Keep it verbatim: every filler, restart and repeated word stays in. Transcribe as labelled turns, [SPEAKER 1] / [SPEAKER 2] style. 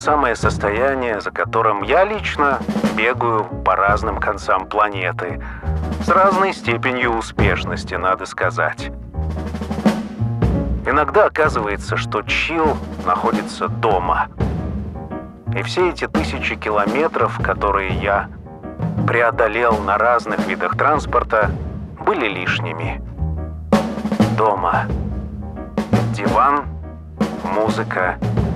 [SPEAKER 1] самое состояние, за которым я лично бегаю по разным концам планеты. С разной степенью успешности, надо сказать. Иногда оказывается, что чил находится дома. И все эти тысячи километров, которые я преодолел на разных видах транспорта, были лишними. Дома. Диван, музыка